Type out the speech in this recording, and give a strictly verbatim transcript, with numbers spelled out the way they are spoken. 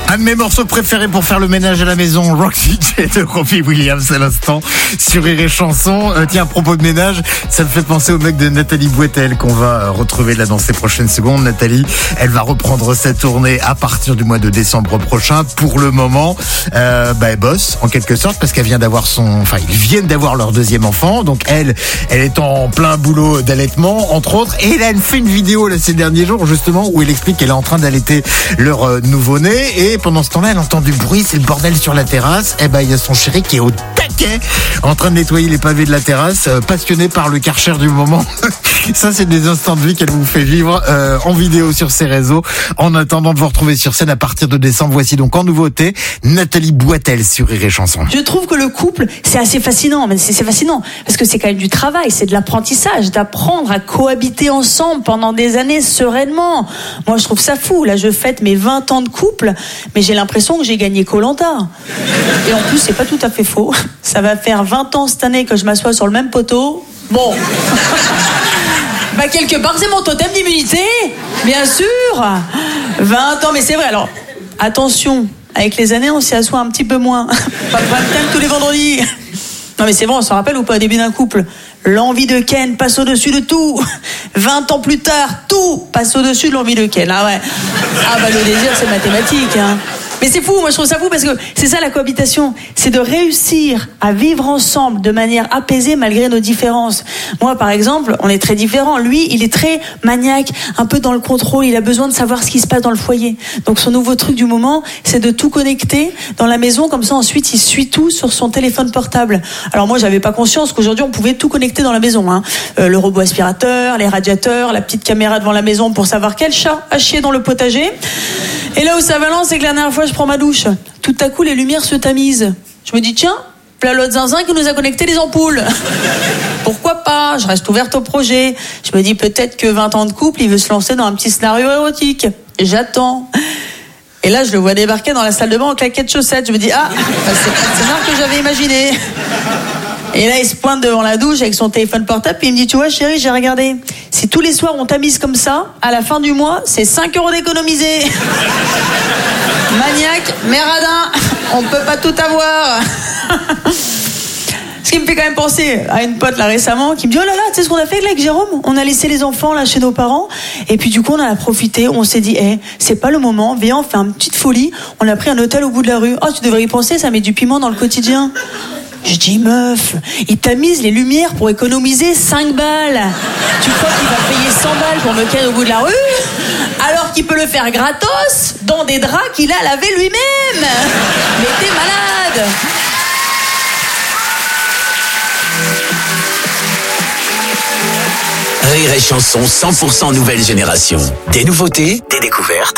Un de mes morceaux préférés pour faire le ménage à la maison, Rock D J de Robbie Williams à l'instant sur Rire et Chanson. Euh, tiens, à propos de ménage, ça me fait penser au mec de Nathalie Boitel qu'on va euh, retrouver là dans ces prochaines secondes. Nathalie, elle va reprendre sa tournée à partir du mois de décembre prochain. Pour le moment, euh, bah, elle bosse en quelque sorte parce qu'elle vient d'avoir son, enfin ils viennent d'avoir leur deuxième enfant. Donc elle, elle est en plein boulot d'allaitement entre autres. Et là, elle fait une vidéo là ces derniers jours justement où elle explique qu'elle est en train d'allaiter leur euh, nouveau-né et pendant ce temps-là, elle entend du bruit, c'est le bordel sur la terrasse. Et ben, il y a son chéri qui est au taquet, en train de nettoyer les pavés de la terrasse, euh, passionné par le Karcher du moment. Ça, c'est des instants de vie qu'elle vous fait vivre euh, en vidéo sur ses réseaux. En attendant de vous retrouver sur scène à partir de décembre, voici donc en nouveauté Nathalie Boitel sur Rire et Chanson. Je trouve que le couple, c'est assez fascinant, mais c'est, c'est fascinant parce que c'est quand même du travail, c'est de l'apprentissage, d'apprendre à cohabiter ensemble pendant des années sereinement. Moi, je trouve ça fou. Là, je fête mes vingt ans de couple, mais j'ai l'impression que j'ai gagné Koh-Lanta. Et en plus, c'est pas tout à fait faux. Ça va faire vingt ans cette année que je m'assois sur le même poteau. Bon. Bah, quelque part, c'est mon totem d'immunité. Bien sûr. vingt ans, mais c'est vrai. Alors, attention. Avec les années, on s'y assoit un petit peu moins. Pas de webcam tous les vendredis. Non, mais c'est bon, on s'en rappelle ou pas, au début d'un couple? L'envie de Ken passe au-dessus de tout. vingt ans plus tard, tout passe au-dessus de l'envie de Ken. Ah ouais. Ah bah, le désir, c'est mathématique, hein. Mais c'est fou, moi je trouve ça fou parce que c'est ça la cohabitation, c'est de réussir à vivre ensemble de manière apaisée malgré nos différences. Moi par exemple, on est très différents. Lui, il est très maniaque, un peu dans le contrôle, il a besoin de savoir ce qui se passe dans le foyer. Donc son nouveau truc du moment, c'est de tout connecter dans la maison, comme ça ensuite il suit tout sur son téléphone portable. Alors moi j'avais pas conscience qu'aujourd'hui on pouvait tout connecter dans la maison, hein. Euh, le robot aspirateur, les radiateurs, la petite caméra devant la maison pour savoir quel chat a chié dans le potager. Et là où ça balance, c'est que la dernière fois je prends ma douche, tout à coup les lumières se tamisent. Je me dis tiens, là l'autre zinzin qui nous a connecté les ampoules. Pourquoi pas? Je reste ouverte au projet. Je me dis peut-être que vingt ans de couple, il veut se lancer dans un petit scénario érotique. J'attends. Et là je le vois débarquer dans la salle de bain en claquettes chaussettes. Je me dis ah, bah, c'est pas le scénario que j'avais imaginé. Et là il se pointe devant la douche avec son téléphone portable et il me dit tu vois chérie, j'ai regardé, si tous les soirs on tamise comme ça, à la fin du mois c'est cinq euros d'économiser. Maniaque, méradin, on peut pas tout avoir. Ce qui me fait quand même penser à une pote là récemment qui me dit oh là là, tu sais ce qu'on a fait là, avec Jérôme? On a laissé les enfants là chez nos parents et puis du coup on en a profité, on s'est dit eh, c'est pas le moment, viens on fait une petite folie, on a pris un hôtel au bout de la rue. Oh tu devrais y penser, ça met du piment dans le quotidien. Je dis meuf, il tamise les lumières pour économiser cinq balles. Tu crois qu'il va payer cent balles pour me caler au bout de la rue alors qu'il peut le faire gratos dans des draps qu'il a lavés lui-même? Mais t'es malade. Rire et Chanson cent pour cent nouvelle génération. Des nouveautés, des découvertes,